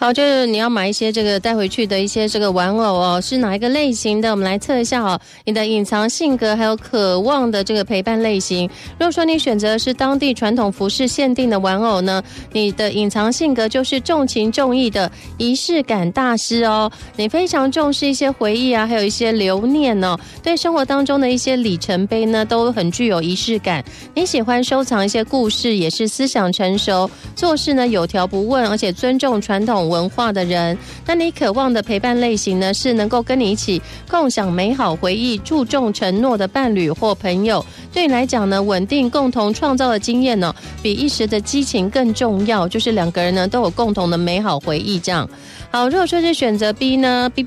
好，就是你要买一些这个带回去的一些这个玩偶哦，是哪一个类型的？我们来测一下哦，你的隐藏性格还有渴望的这个陪伴类型。如果说你选择是当地传统服饰限定的玩偶呢，你的隐藏性格就是重情重义的仪式感大师哦。你非常重视一些回忆啊，还有一些留念哦，对生活当中的一些里程碑呢，都很具有仪式感。你喜欢收藏一些故事，也是思想成熟，做事呢有条不紊，而且尊重传统文化的人。那你渴望的陪伴类型呢，是能够跟你一起共享美好回忆、注重承诺的伴侣或朋友。对你来讲呢，稳定共同创造的经验呢，比一时的激情更重要，就是两个人呢都有共同的美好回忆这样。好，如果说是选择 B 呢 ，B，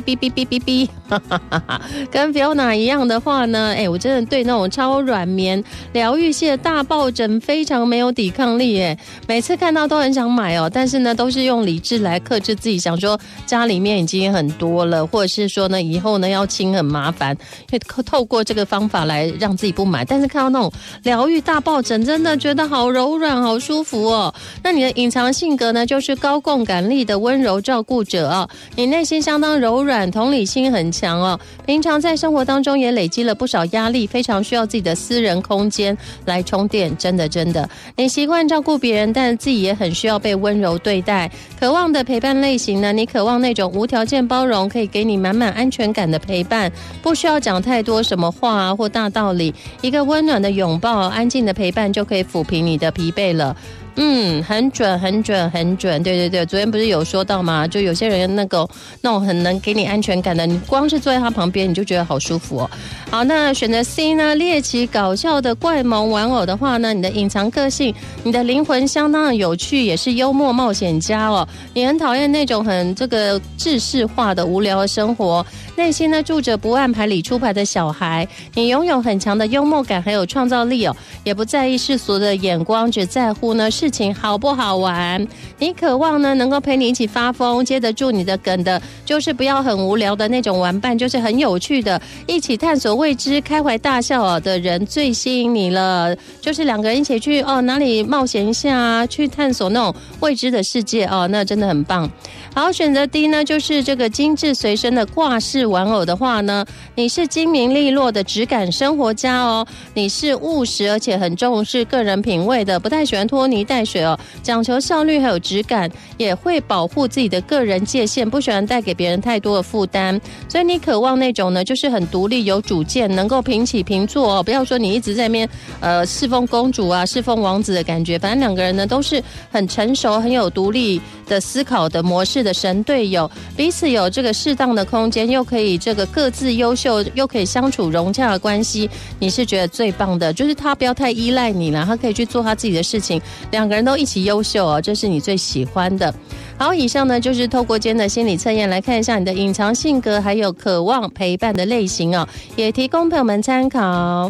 跟 Fiona 一样的话呢，我真的对那种超软绵疗愈系的大抱枕非常没有抵抗力耶，每次看到都很想买哦，但是呢都是用理智来克制自己，想说家里面已经很多了，或者是说呢以后呢要清很麻烦，透过这个方法来让自己不买，但是看到那种疗愈大抱枕真的觉得好柔软好舒服哦。那你的隐藏性格呢，就是高共感力的温柔照顾者哦，你内心相当柔软，同理心很强哦，平常在生活当中也累积了不少压力，非常需要自己的私人空间来充电，真的你习惯照顾别人，但是自己也很需要被温柔对待。渴望的陪伴类型呢，你渴望那种无条件包容，可以给你满满安全感的陪伴，不需要讲太多什么话啊或大道理，一个温暖的拥抱，安静的陪伴就可以抚平你的疲惫了。很准，对，昨天不是有说到吗？就有些人那种很能给你安全感的，你光是坐在他旁边你就觉得好舒服哦。好，那选择 C 呢，猎奇搞笑的怪萌玩偶的话呢，你的隐藏个性，你的灵魂相当的有趣，也是幽默冒险家哦。你很讨厌那种很这个制式化的无聊的生活，内心呢住着不按牌理出牌的小孩。你拥有很强的幽默感还有创造力哦，也不在意世俗的眼光，只在乎呢事情好不好玩。你渴望呢能够陪你一起发疯，接得住你的梗的，就是不要很无聊的那种玩伴，就是很有趣的，一起探索未知、开怀大笑的人最吸引你了。就是两个人一起去哪里冒险一下啊，去探索那种未知的世界哦，那真的很棒。好，选择 D 呢，就是这个精致随身的挂饰玩偶的话呢，你是精明利落的质感生活家哦，你是务实而且很重视个人品味的，不太喜欢拖泥带水哦，讲求效率还有质感，也会保护自己的个人界限，不喜欢带给别人太多的负担。所以你渴望那种呢，就是很独立有主见，能够平起平坐哦，不要说你一直在那边侍奉公主啊，侍奉王子的感觉，反正两个人呢都是很成熟、很有独立的思考的模式的神队友，彼此有这个适当的空间，又可以这个各自优秀，又可以相处融洽的关系，你是觉得最棒的。就是他不要太依赖你了，他可以去做他自己的事情，两个人都一起优秀哦，这是你最喜欢的。好，以上呢就是透过今天的心理测验来看一下你的隐藏性格还有渴望陪伴的类型哦，也提供朋友们参考。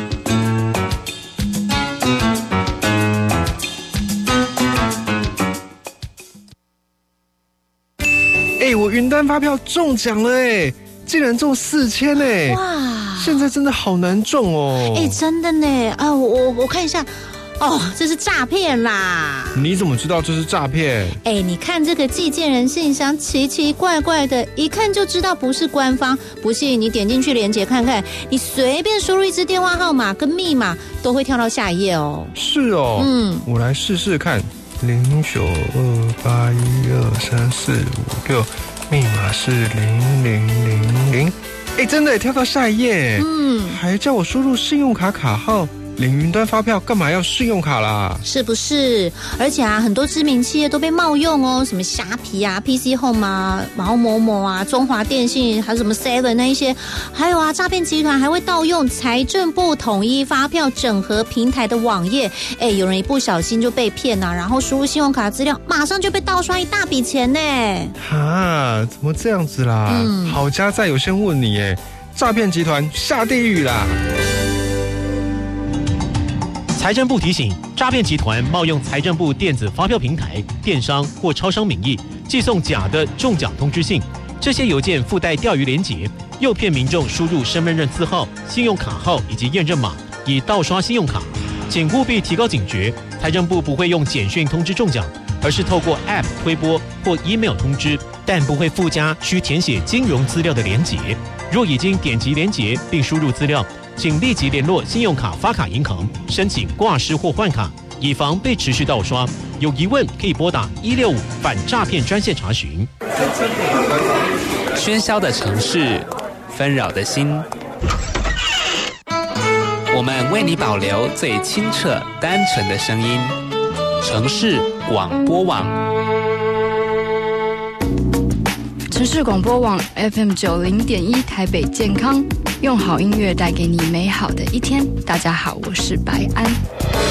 我云端发票中奖了竟然中4000 哇！ 现在真的好难中哦。 真的呢啊！我看一下。这是诈骗啦！ 你怎么知道这是诈骗？ 你看这个寄件人信箱奇奇怪怪的，一看就知道不是官方。不信你点进去链接看看，你随便输入一支电话号码跟密码，都会跳到下一页哦。 是哦，我来试试看。0928123456，密码是0000。真的跳到下一页。还叫我输入信用卡卡号。领云端发票干嘛要信用卡啦？ 是不是？而且很多知名企业都被冒用哦，什么虾皮啊、PC Home 啊、然后某某啊、中华电信，还有什么 Seven 那一些，还有诈骗集团还会盗用财政部统一发票整合平台的网页。有人一不小心就被骗啊，然后输入信用卡资料，马上就被盗刷一大笔钱呢。 怎么这样子啦？好家在有先问你诈骗集团下地狱啦！ 财政部提醒：诈骗集团冒用财政部电子发票平台、电商或超商名义，寄送假的中奖通知信。这些邮件附带钓鱼连结，诱骗民众输入身份证字号、信用卡号以及验证码，以盗刷信用卡。请务必提高警觉。财政部不会用简讯通知中奖， 而是透过 App 推播或 email 通知，但不会附加需填写金融资料的连结。若已经点击连结并输入资料，请立即联络信用卡发卡银行申请挂失或换卡，以防被持续盗刷。有疑问可以拨打165反诈骗专线查询。 喧嚣的城市，纷扰的心，我们为你保留最清澈单纯的声音。城市广播网， 城市广播网 FM90.1台北健康，用好音乐带给你美好的一天。大家好，我是白安。